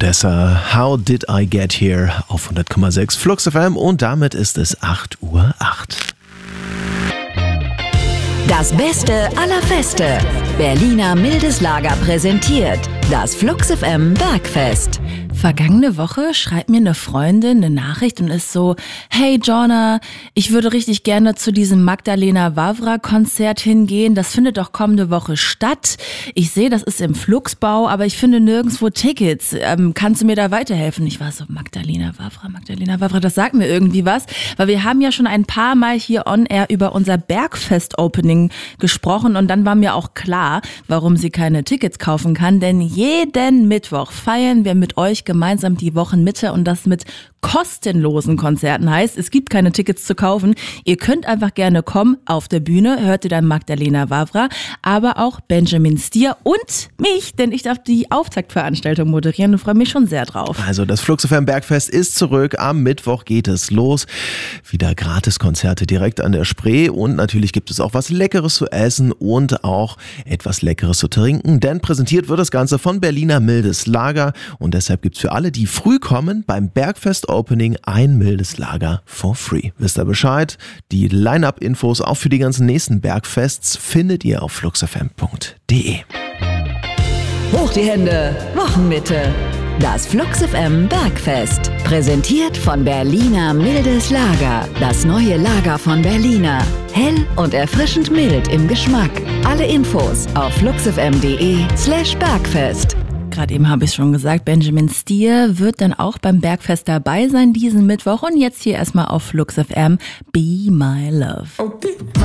Odessa, How Did I Get Here auf 100,6 Flux FM und damit ist es 8:08 Uhr. Das Beste aller Feste. Berliner Mildeslager präsentiert das Flux FM Bergfest. Vergangene Woche schreibt mir eine Freundin eine Nachricht und ist so: Hey Jonna, ich würde richtig gerne zu diesem Magdalena Vavra-Konzert hingehen. Das findet doch kommende Woche statt. Ich sehe, das ist im Fluxbau, aber ich finde nirgendwo Tickets. Kannst du mir da weiterhelfen? Ich war so, Magdalena Vavra, das sagt mir irgendwie was. Weil wir haben ja schon ein paar Mal hier on air über unser Bergfest-Opening gesprochen und dann war mir auch klar, warum sie keine Tickets kaufen kann. Denn jeden Mittwoch feiern wir mit euch gemeinsam die Wochenmitte und das mit kostenlosen Konzerten heißt, es gibt keine Tickets zu kaufen. Ihr könnt einfach gerne kommen. Auf der Bühne hört ihr dann Magdalena Vavra, aber auch Benjamin Stier und mich, denn ich darf die Auftaktveranstaltung moderieren und freue mich schon sehr drauf. Also das Flux FM Bergfest ist zurück. Am Mittwoch geht es los. Wieder Gratiskonzerte direkt an der Spree und natürlich gibt es auch was Leckeres zu essen und auch etwas Leckeres zu trinken, denn präsentiert wird das Ganze von Berliner Mildeslager und deshalb gibt es für alle, die früh kommen, beim Bergfest Opening ein Mildeslager for free. Wisst ihr Bescheid? Die Line-Up-Infos auch für die ganzen nächsten Bergfests findet ihr auf fluxfm.de. Hoch die Hände, Wochenmitte. Das Flux FM Bergfest. Präsentiert von Berliner Mildeslager. Das neue Lager von Berliner. Hell und erfrischend mild im Geschmack. Alle Infos auf fluxfm.de/Bergfest. Gerade eben habe ich schon gesagt, Benjamin Stier wird dann auch beim Bergfest dabei sein diesen Mittwoch. Und jetzt hier erstmal auf Flux FM, Be My Love. Okay.